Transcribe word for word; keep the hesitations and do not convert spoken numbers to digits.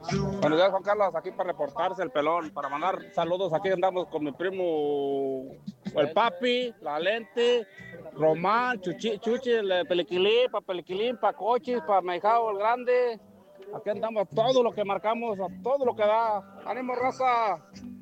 Buenos días, Juan Carlos, aquí para reportarse el pelón, para mandar saludos. Aquí andamos con mi primo, el papi, la lente, Román, Chuchi, Chuchi, el Peliquilín, para Peliquilín, para Cochis, para Meijao el Grande. Aquí andamos, todo lo que marcamos, a todo lo que da. ¡Ánimo, raza!